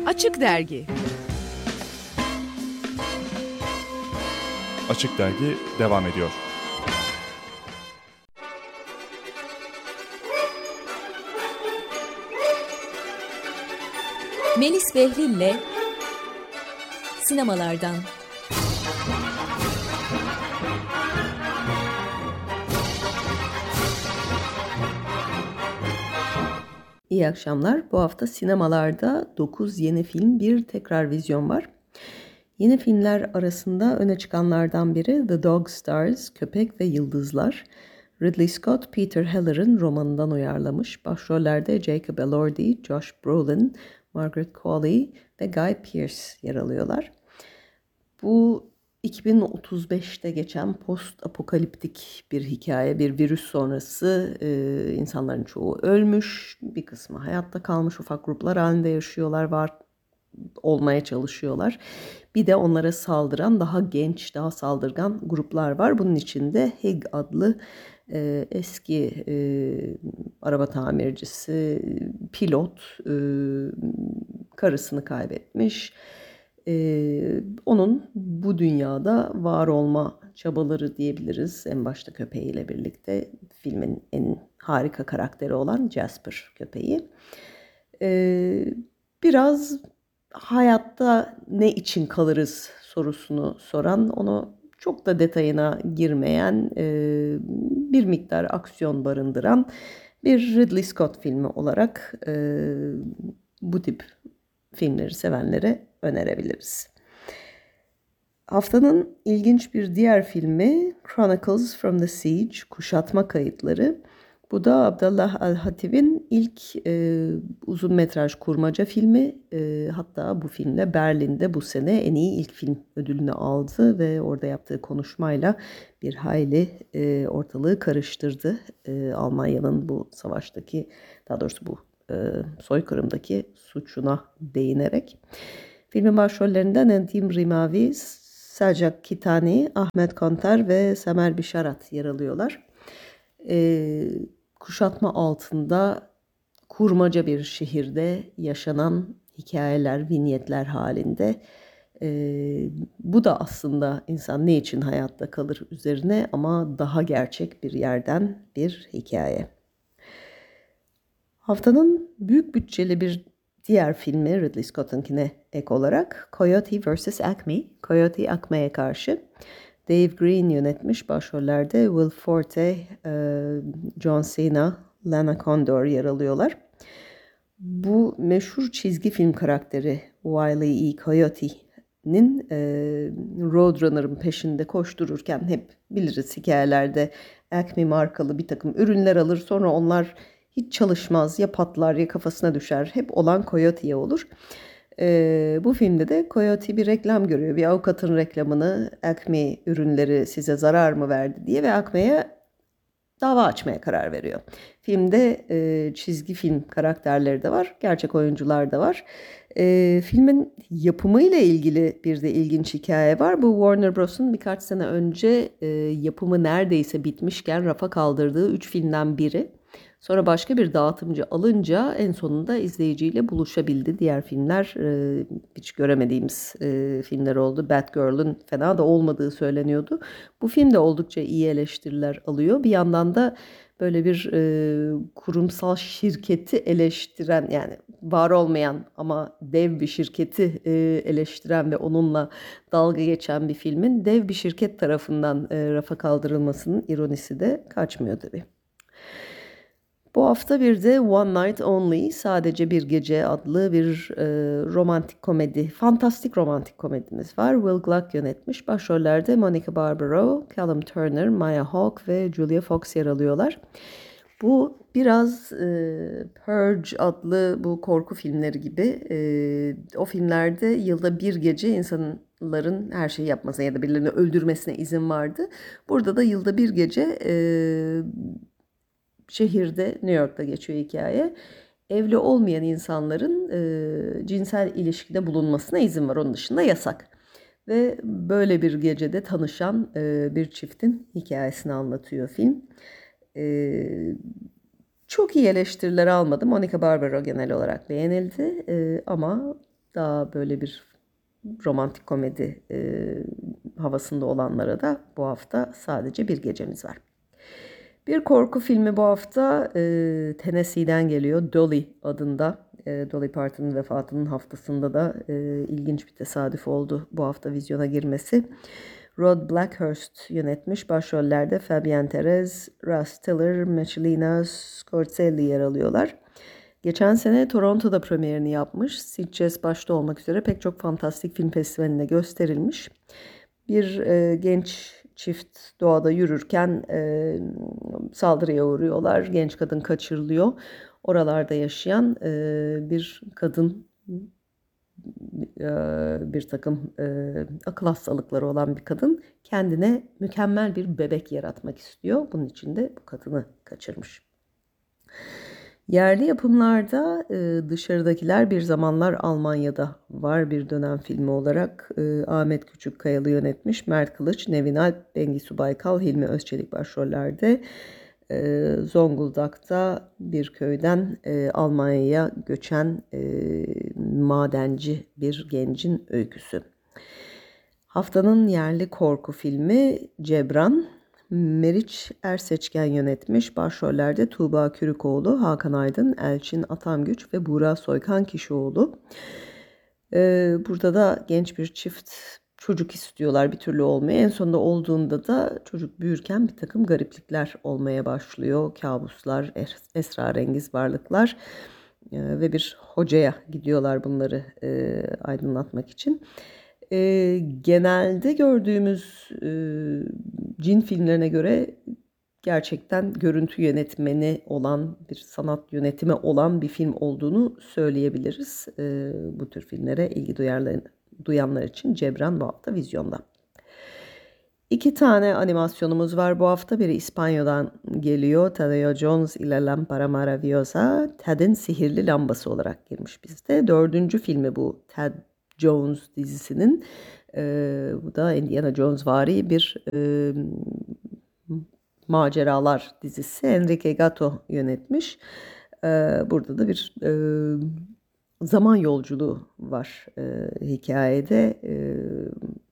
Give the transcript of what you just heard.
Açık Dergi. Açık Dergi devam ediyor. Melis Behlil'le Sinemalardan. İyi akşamlar. Bu hafta sinemalarda 9 yeni film, bir tekrar vizyon var. Yeni filmler arasında öne çıkanlardan biri The Dog Stars, Köpek ve Yıldızlar. Ridley Scott, Peter Heller'ın romanından uyarlamış. Başrollerde Jacob Elordi, Josh Brolin, Margaret Qualley ve Guy Pearce yer alıyorlar. Bu 2035'te geçen post-apokaliptik bir hikaye, bir virüs sonrası insanların çoğu ölmüş, bir kısmı hayatta kalmış, ufak gruplar halinde yaşıyorlar, olmaya çalışıyorlar. Bir de onlara saldıran daha genç, daha saldırgan gruplar var. Bunun içinde Hig adlı eski araba tamircisi, pilot, karısını kaybetmiş. Onun bu dünyada var olma çabaları diyebiliriz. En başta köpeğiyle birlikte filmin en harika karakteri olan Jasper köpeği. Biraz hayatta ne için kalırız sorusunu soran, onu çok da detayına girmeyen, bir miktar aksiyon barındıran bir Ridley Scott filmi olarak bu tip filmleri sevenlere önerebiliriz. Haftanın ilginç bir diğer filmi Chronicles from the Siege, Kuşatma Kayıtları. Bu da Abdallah Al-Hatib'in ilk uzun metraj kurmaca filmi. Hatta bu filmle Berlin'de bu sene en iyi ilk film ödülünü aldı ve orada yaptığı konuşmayla bir hayli ortalığı karıştırdı. Almanya'nın bu savaştaki, daha doğrusu bu soykırımdaki suçuna değinerek. Filmin başrollerinde Nedim Rimavi, Selçuk Kitani, Ahmet Kontar ve Semer Bişarat yer alıyorlar. Kuşatma altında kurmaca bir şehirde yaşanan hikayeler, vinyetler halinde. Bu da aslında insan ne için hayatta kalır üzerine ama daha gerçek bir yerden bir hikaye. Haftanın büyük bütçeli bir diğer filmi Ridley Scott'unkine ek olarak Coyote vs. Acme, Coyote Acme'ye karşı. Dave Green yönetmiş, başrollerde Will Forte, John Cena, Lana Condor yer alıyorlar. Bu meşhur çizgi film karakteri Wile E. Coyote'nin Roadrunner'ın peşinde koştururken hep biliriz hikayelerde Acme markalı bir takım ürünler alır, sonra onlar hiç çalışmaz, ya patlar ya kafasına düşer. Hep olan Coyote'ye olur. Bu filmde de Coyote bir reklam görüyor. Bir avukatın reklamını, Acme ürünleri size zarar mı verdi diye ve Acme'ye dava açmaya karar veriyor. Filmde çizgi film karakterleri de var, gerçek oyuncular da var. Filmin yapımıyla ilgili bir de ilginç hikaye var. Bu Warner Bros'un birkaç sene önce yapımı neredeyse bitmişken rafa kaldırdığı 3 filmden biri. Sonra başka bir dağıtımcı alınca en sonunda izleyiciyle buluşabildi. Diğer filmler hiç göremediğimiz filmler oldu. Batgirl'ün fena da olmadığı söyleniyordu. Bu film de oldukça iyi eleştiriler alıyor. Bir yandan da böyle bir kurumsal şirketi eleştiren, yani var olmayan ama dev bir şirketi eleştiren ve onunla dalga geçen bir filmin dev bir şirket tarafından rafa kaldırılmasının ironisi de kaçmıyor tabii. Bu hafta bir de One Night Only, Sadece Bir Gece adlı bir romantik komedi, fantastik romantik komedimiz var. Will Gluck yönetmiş. Başrollerde Monica Barbaro, Callum Turner, Maya Hawke ve Julia Fox yer alıyorlar. Bu biraz Purge adlı bu korku filmleri gibi. O filmlerde yılda bir gece insanların her şeyi yapmasına ya da birilerini öldürmesine izin vardı. Burada da yılda bir gece şehirde, New York'ta geçiyor hikaye. Evli olmayan insanların cinsel ilişkide bulunmasına izin var. Onun dışında yasak. Ve böyle bir gecede tanışan bir çiftin hikayesini anlatıyor film. Çok iyi eleştiriler almadı. Monica Barbaro genel olarak beğenildi. Ama Daha böyle bir romantik komedi havasında olanlara da bu hafta sadece bir gecemiz var. Bir korku filmi bu hafta Tennessee'den geliyor. Dolly adında. Dolly Parton'un vefatının haftasında da ilginç bir tesadüf oldu bu hafta vizyona girmesi. Rod Blackhurst yönetmiş. Başrollerde Fabienne Perez, Russ Tiller, Michelina Scorsese yer alıyorlar. Geçen sene Toronto'da premierini yapmış. Sitges başta olmak üzere pek çok fantastik film festivalinde gösterilmiş. Bir genç çift doğada yürürken saldırıya uğruyorlar. Genç kadın kaçırılıyor. Oralarda yaşayan bir kadın bir takım akıl hastalıkları olan bir kadın kendine mükemmel bir bebek yaratmak istiyor. Bunun için de bu kadını kaçırmış. Yerli yapımlarda Dışarıdakiler bir zamanlar Almanya'da var bir dönem filmi olarak. Ahmet Küçükkayalı yönetmiş. Mert Kılıç, Nevin Alp, Bengisu Baykal, Hilmi Özçelik başrollerde. Zonguldak'ta bir köyden Almanya'ya göçen madenci bir gencin öyküsü. Haftanın yerli korku filmi Cebran. Meriç Erseçken yönetmiş. Başrollerde Tuğba Kürükoğlu, Hakan Aydın, Elçin Atamgüç ve Buğra Soykan Kişioğlu. Burada da genç bir çift çocuk istiyorlar, bir türlü olmuyor. En sonunda olduğunda da çocuk büyürken bir takım gariplikler olmaya başlıyor. Kabuslar, esrarengiz varlıklar ve bir hocaya gidiyorlar bunları aydınlatmak için. Genelde gördüğümüz cin filmlerine göre gerçekten görüntü yönetmeni olan, bir sanat yönetimi olan bir film olduğunu söyleyebiliriz. Bu tür filmlere ilgi duyanlar için Cebran bu hafta vizyonda. 2 tane animasyonumuz var bu hafta. Biri İspanya'dan geliyor. Tadeo Jones ile Lámpara Maravillosa. Ted'in Sihirli Lambası olarak girmiş bizde. 4. filmi bu Ted Jones dizisinin. Bu da Indiana Jones vari bir maceralar dizisi. Enrique Gatto yönetmiş. Burada da bir zaman yolculuğu var hikayede.